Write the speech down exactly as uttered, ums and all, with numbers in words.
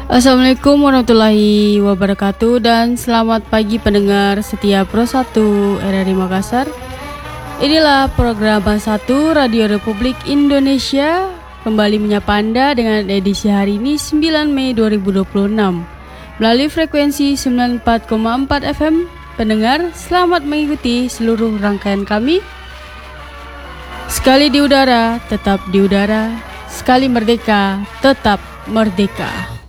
Assalamualaikum warahmatullahi wabarakatuh dan selamat pagi pendengar setia Pro satu R R I Makassar. Inilah program satu Radio Republik Indonesia kembali menyapa Anda dengan edisi hari ini sembilan Mei dua ribu dua puluh enam melalui frekuensi sembilan puluh empat koma empat F M. Pendengar, selamat mengikuti seluruh rangkaian kami. Sekali di udara, tetap di udara. Sekali merdeka, tetap merdeka.